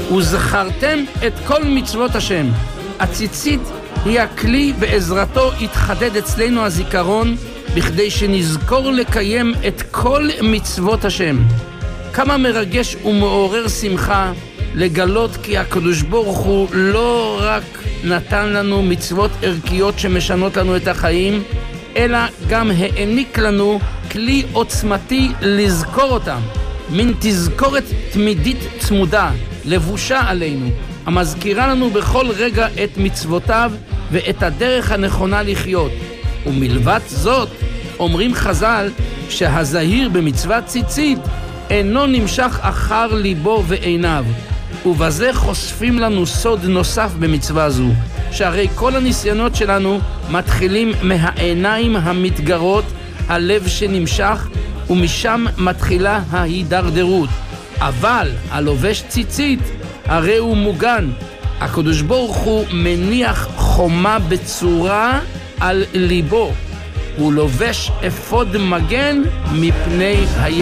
וזכרתם את כל מצוות השם. הציצית היא הכלי, בעזרתו התחדד אצלנו הזיכרון, בכדי שנזכור לקיים את כל מצוות השם. כמה מרגש ומעורר שמחה לגלות כי הקדוש ברוך הוא לא רק נתן לנו מצוות ערכיות שמשנות לנו את החיים, אלא גם העניק לנו כלי עוצמתי לזכור אותם, מין תזכורת תמידית צמודה, לבושה עלינו, המזכירה לנו בכל רגע את מצוותיו ואת הדרך הנכונה לחיות. ומלבד זאת, אומרים חז"ל שהזהיר במצוות ציצית אינו נמשך אחר ליבו ועיניו, ובזה חושפים לנו סוד נוסף במצווה זו, שהרי כל הניסיונות שלנו מתחילים מהעיניים המתגרות, הלב שנמשך, ומשם מתחילה ההידרדרות. אבל הלובש ציצית הרי הוא מוגן. הקדוש ברוך הוא מניח חומה בצורה על ליבו, הוא לובש אפוד מגן מפני